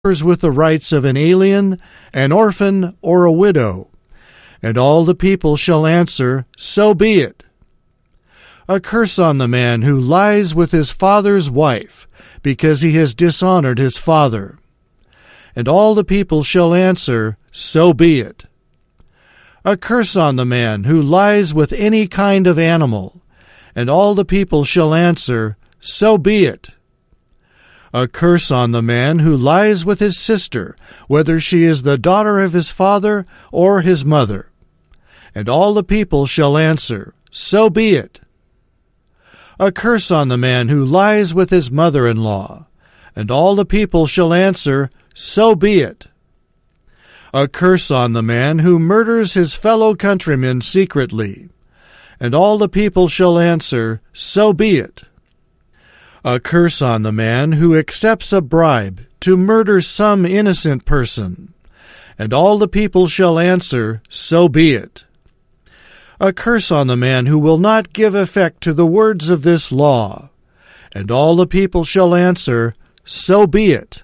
with the rights of an alien, an orphan, or a widow. And all the people shall answer, So be it. A curse on the man who lies with his father's wife, because he has dishonored his father. And all the people shall answer, So be it. A curse on the man who lies with any kind of animal. And all the people shall answer, So be it. A curse on the man who lies with his sister, whether she is the daughter of his father or his mother. And all the people shall answer, So be it. A curse on the man who lies with his mother-in-law. And all the people shall answer, So be it. A curse on the man who murders his fellow countrymen secretly. And all the people shall answer, So be it. A curse on the man who accepts a bribe to murder some innocent person. And all the people shall answer, So be it. A curse on the man who will not give effect to the words of this law. And all the people shall answer, So be it.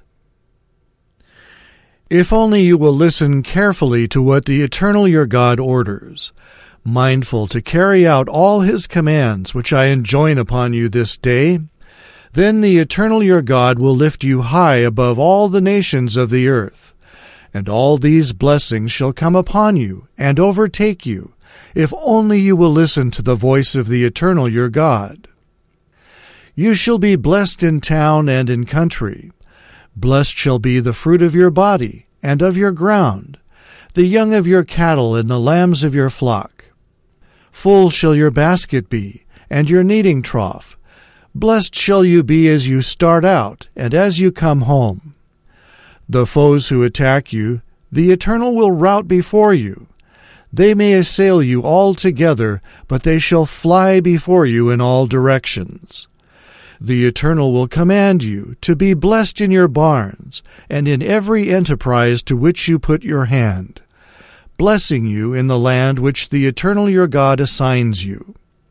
If only you will listen carefully to what the Eternal your God orders, mindful to carry out all his commands which I enjoin upon you this day, then the Eternal your God will lift you high above all the nations of the earth, and all these blessings shall come upon you and overtake you, if only you will listen to the voice of the Eternal your God. You shall be blessed in town and in country. Blessed shall be the fruit of your body and of your ground, the young of your cattle and the lambs of your flock. Full shall your basket be, and your kneading trough. Blessed shall you be as you start out, and as you come home. The foes who attack you, the Eternal will rout before you. They may assail you all together, but they shall fly before you in all directions. The Eternal will command you to be blessed in your barns, and in every enterprise to which you put your hand, blessing you in the land which the Eternal your God assigns you.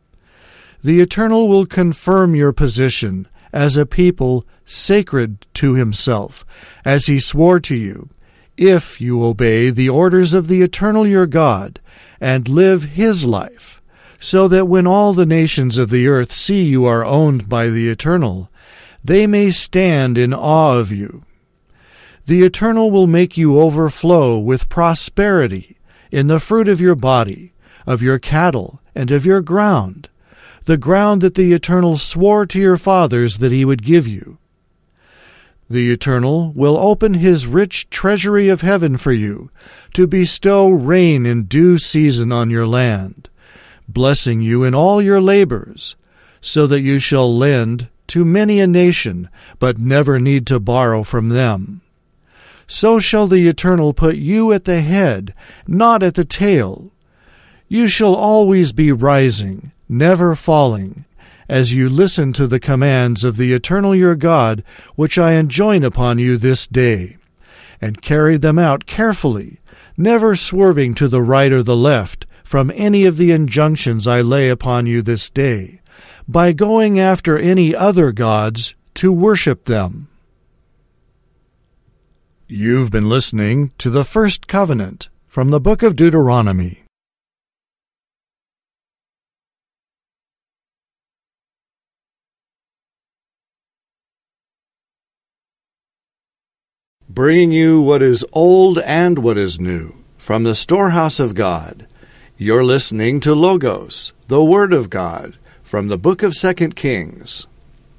The Eternal will confirm your position as a people sacred to himself, as he swore to you, if you obey the orders of the Eternal your God, and live his life, so that when all the nations of the earth see you are owned by the Eternal, they may stand in awe of you. The Eternal will make you overflow with prosperity in the fruit of your body, of your cattle, and of your ground, the ground that the Eternal swore to your fathers that he would give you. The Eternal will open his rich treasury of heaven for you, to bestow rain in due season on your land, blessing you in all your labors, so that you shall lend to many a nation, but never need to borrow from them. So shall the Eternal put you at the head, not at the tail. You shall always be rising, never falling, as you listen to the commands of the Eternal your God, which I enjoin upon you this day, and carry them out carefully, never swerving to the right or the left from any of the injunctions I lay upon you this day, by going after any other gods to worship them. You've been listening to the First Covenant from the Book of Deuteronomy. Bringing you what is old and what is new from the storehouse of God. You're listening to Logos, the Word of God, from the book of 2 Kings.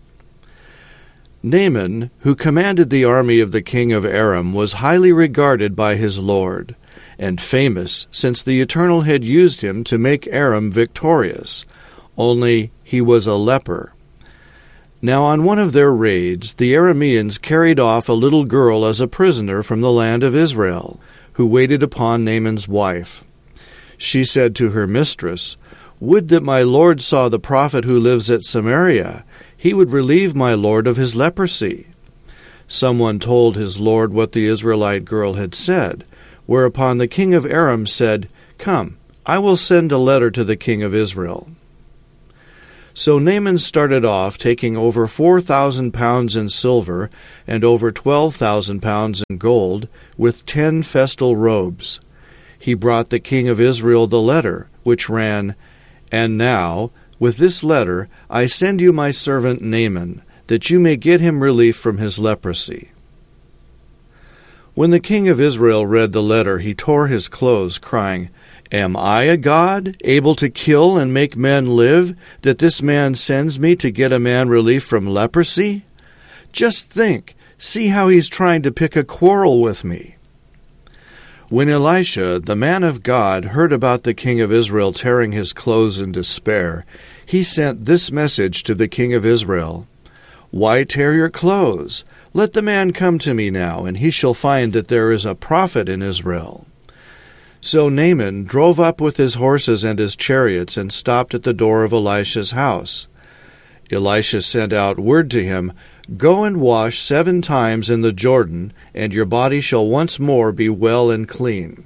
Naaman, who commanded the army of the king of Aram, was highly regarded by his lord, and famous, since the Eternal had used him to make Aram victorious, only he was a leper. Now on one of their raids, the Arameans carried off a little girl as a prisoner from the land of Israel, who waited upon Naaman's wife. She said to her mistress, Would that my lord saw the prophet who lives at Samaria. He would relieve my lord of his leprosy. Someone told his lord what the Israelite girl had said, whereupon the king of Aram said, Come, I will send a letter to the king of Israel. So Naaman started off, taking over 4,000 pounds in silver and over 12,000 pounds in gold, with 10 festal robes. He brought the king of Israel the letter, which ran, "And now, with this letter, I send you my servant Naaman, that you may get him relief from his leprosy." When the king of Israel read the letter, he tore his clothes, crying, "Am I a god, able to kill and make men live, that this man sends me to get a man relief from leprosy? Just think, see how he's trying to pick a quarrel with me." When Elisha, the man of God, heard about the king of Israel tearing his clothes in despair, he sent this message to the king of Israel: "Why tear your clothes? Let the man come to me now, and he shall find that there is a prophet in Israel." So Naaman drove up with his horses and his chariots and stopped at the door of Elisha's house. Elisha sent out word to him, "Go and wash 7 times in the Jordan, and your body shall once more be well and clean."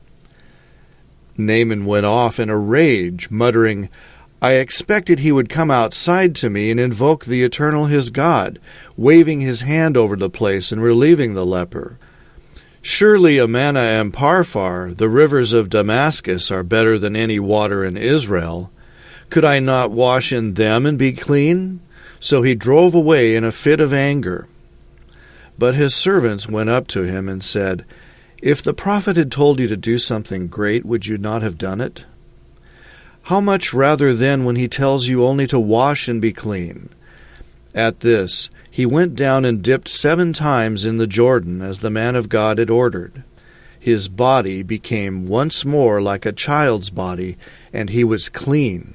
Naaman went off in a rage, muttering, "I expected he would come outside to me and invoke the Eternal his God, waving his hand over the place and relieving the leper. Surely Amana and Parphar, the rivers of Damascus, are better than any water in Israel. Could I not wash in them and be clean?" So he drove away in a fit of anger. But his servants went up to him and said, "If the prophet had told you to do something great, would you not have done it? How much rather then when he tells you only to wash and be clean?" At this, he went down and dipped 7 times in the Jordan, as the man of God had ordered. His body became once more like a child's body, and he was clean.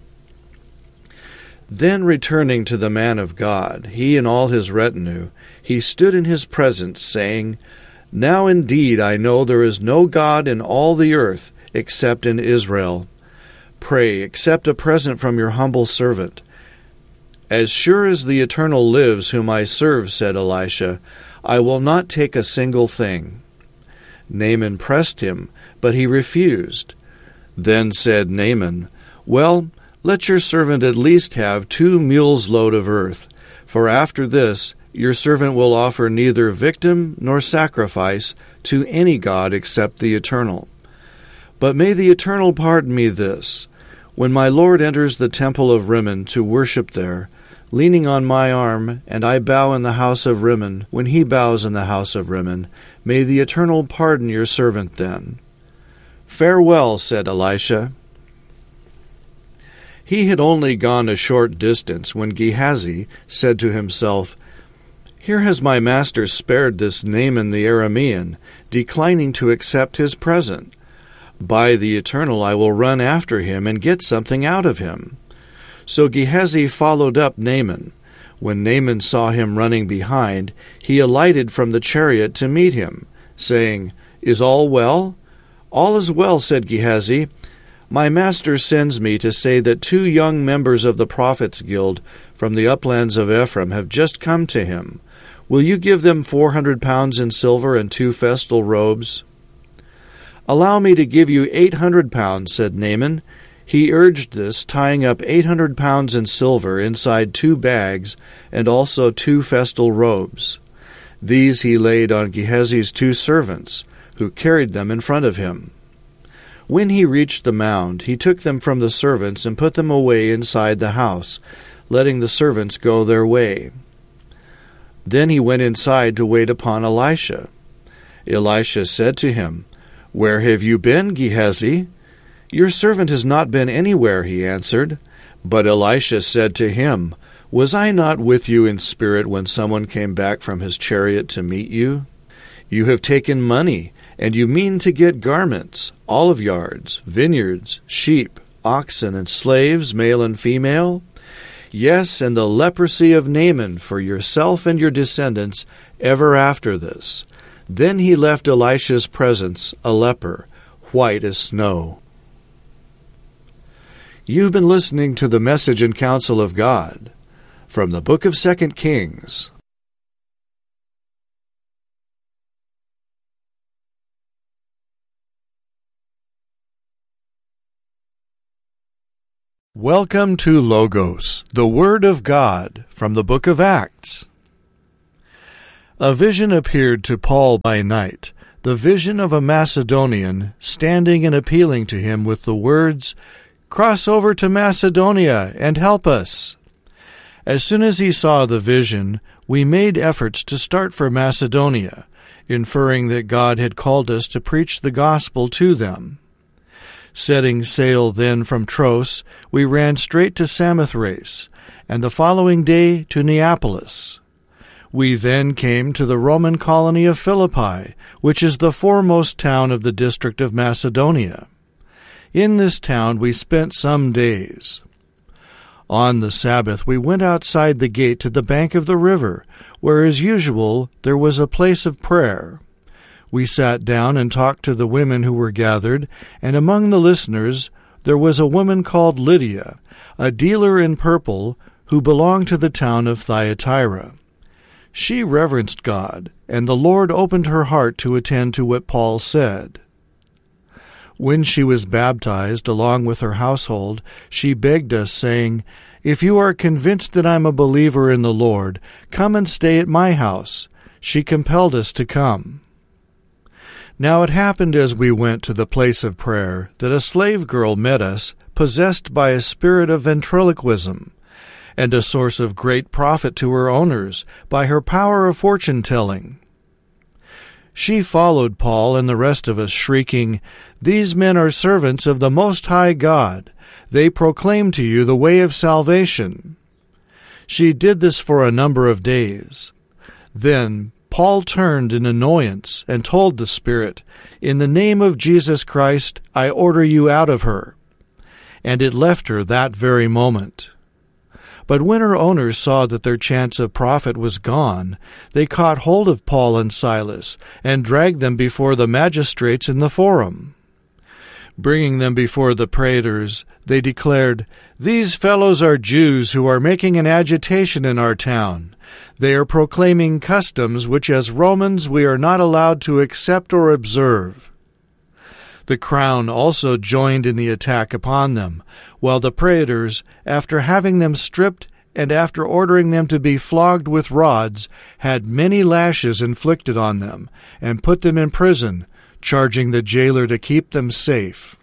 Then returning to the man of God, he and all his retinue, he stood in his presence, saying, "Now indeed I know there is no God in all the earth except in Israel. Pray, accept a present from your humble servant." "As sure as the Eternal lives whom I serve," said Elisha, "I will not take a single thing." Naaman pressed him, but he refused. Then said Naaman, "Well, let your servant at least have 2 mules' load of earth, for after this your servant will offer neither victim nor sacrifice to any god except the Eternal. But may the Eternal pardon me this: when my Lord enters the temple of Rimmon to worship there, leaning on my arm, and I bow in the house of Rimmon, when he bows in the house of Rimmon, may the Eternal pardon your servant then." "Farewell," said Elisha. He had only gone a short distance when Gehazi said to himself, "Here has my master spared this Naaman the Aramean, declining to accept his present. By the Eternal I will run after him and get something out of him." So Gehazi followed up Naaman. When Naaman saw him running behind, he alighted from the chariot to meet him, saying, "Is all well?" "All is well," said Gehazi. "My master sends me to say that 2 young members of the Prophets' Guild from the uplands of Ephraim have just come to him. Will you give them 400 pounds in silver and 2 festal robes?" "Allow me to give you 800 pounds, said Naaman. He urged this, tying up 800 pounds in silver inside 2 bags, and also 2 festal robes. These he laid on Gehazi's 2 servants, who carried them in front of him. When he reached the mound, he took them from the servants and put them away inside the house, letting the servants go their way. Then he went inside to wait upon Elisha. Elisha said to him, "Where have you been, Gehazi?" "Your servant has not been anywhere," he answered. But Elisha said to him, "Was I not with you in spirit when someone came back from his chariot to meet you? You have taken money, and you mean to get garments, olive yards, vineyards, sheep, oxen, and slaves, male and female? Yes, and the leprosy of Naaman for yourself and your descendants ever after this." Then he left Elisha's presence a leper, white as snow. You've been listening to the Message and Counsel of God from the book of 2 Kings. Welcome to Logos, the Word of God, from the book of Acts. A vision appeared to Paul by night, the vision of a Macedonian standing and appealing to him with the words, "Cross over to Macedonia and help us." As soon as he saw the vision, we made efforts to start for Macedonia, inferring that God had called us to preach the gospel to them. Setting sail then from Troas, we ran straight to Samothrace, and the following day to Neapolis. We then came to the Roman colony of Philippi, which is the foremost town of the district of Macedonia. In this town we spent some days. On the Sabbath we went outside the gate to the bank of the river, where as usual there was a place of prayer. We sat down and talked to the women who were gathered, and among the listeners there was a woman called Lydia, a dealer in purple, who belonged to the town of Thyatira. She reverenced God, and the Lord opened her heart to attend to what Paul said. When she was baptized along with her household, she begged us, saying, "If you are convinced that I'm a believer in the Lord, come and stay at my house." She compelled us to come. Now it happened as we went to the place of prayer that a slave girl met us, possessed by a spirit of ventriloquism, and a source of great profit to her owners by her power of fortune-telling. She followed Paul and the rest of us, shrieking, "These men are servants of the Most High God. They proclaim to you the way of salvation." She did this for a number of days. Then Paul turned in annoyance and told the spirit, "In the name of Jesus Christ, I order you out of her." And it left her that very moment. But when her owners saw that their chance of profit was gone, they caught hold of Paul and Silas and dragged them before the magistrates in the forum. Bringing them before the praetors, they declared, "These fellows are Jews who are making an agitation in our town. They are proclaiming customs which as Romans we are not allowed to accept or observe." The crown also joined in the attack upon them, while the praetors, after having them stripped and after ordering them to be flogged with rods, had many lashes inflicted on them, and put them in prison, charging the jailer to keep them safe.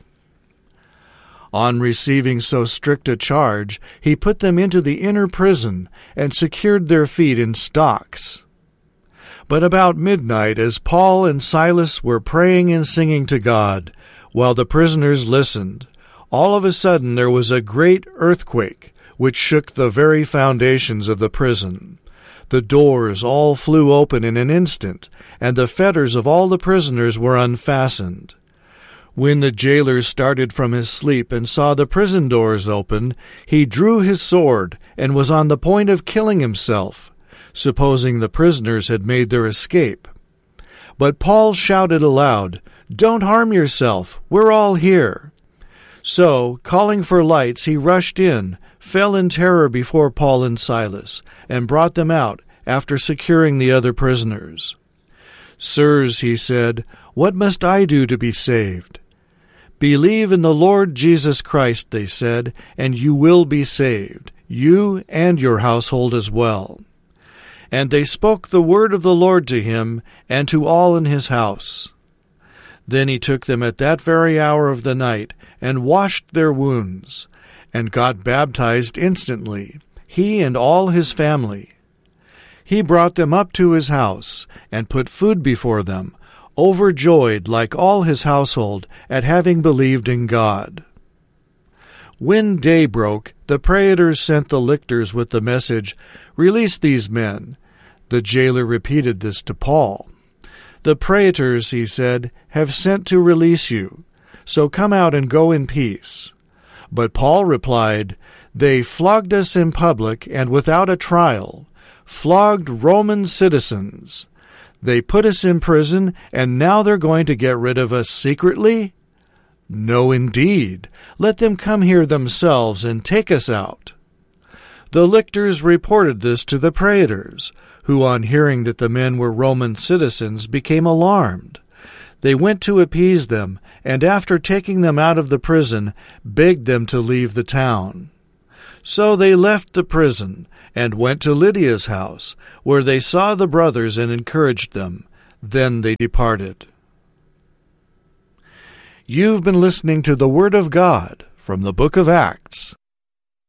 On receiving so strict a charge, he put them into the inner prison and secured their feet in stocks. But about midnight, as Paul and Silas were praying and singing to God, while the prisoners listened, all of a sudden there was a great earthquake, which shook the very foundations of the prison. The doors all flew open in an instant, and the fetters of all the prisoners were unfastened. When the jailer started from his sleep and saw the prison doors open, he drew his sword and was on the point of killing himself, supposing the prisoners had made their escape. But Paul shouted aloud, "Don't harm yourself, we're all here." So, calling for lights, he rushed in, fell in terror before Paul and Silas, and brought them out after securing the other prisoners. "Sirs," he said, "what must I do to be saved?" "Believe in the Lord Jesus Christ," they said, "and you will be saved, you and your household as well." And they spoke the word of the Lord to him and to all in his house. Then he took them at that very hour of the night and washed their wounds, and got baptized instantly, he and all his family. He brought them up to his house and put food before them, overjoyed like all his household at having believed in God. When day broke, the praetors sent the lictors with the message, "Release these men." The jailer repeated this to Paul. "The praetors," he said, "have sent to release you, so come out and go in peace." But Paul replied, "They flogged us in public and without a trial, flogged Roman citizens. They put us in prison, and now they're going to get rid of us secretly? No, indeed. Let them come here themselves and take us out." The lictors reported this to the praetors, who on hearing that the men were Roman citizens became alarmed. They went to appease them, and after taking them out of the prison, begged them to leave the town. So they left the prison and went to Lydia's house, where they saw the brothers and encouraged them. Then they departed. You've been listening to the Word of God from the book of Acts.